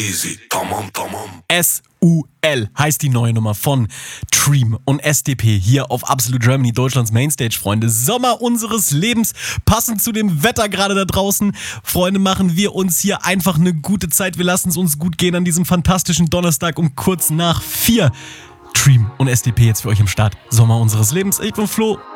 Easy, tamam, tamam. SUL heißt die neue Nummer von Dream und SDP hier auf Absolute Germany, Deutschlands Mainstage, Freunde. Sommer unseres Lebens, passend zu dem Wetter gerade da draußen. Freunde, machen wir uns hier einfach eine gute Zeit. Wir lassen es uns gut gehen an diesem fantastischen Donnerstag um kurz nach 4. Dream und SDP jetzt für euch im Start. Sommer unseres Lebens. Ich bin Flo.